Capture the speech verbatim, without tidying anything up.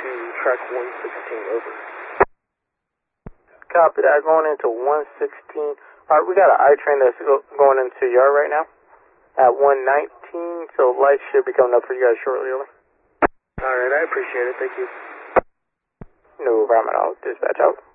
to track one sixteen, over. Copy that, going into one sixteen. Alright, we got an I train that's go going into yard right now at one nineteen, so lights should be coming up for you guys shortly, over. Alright, I appreciate it, thank you. No problem at all, dispatch out.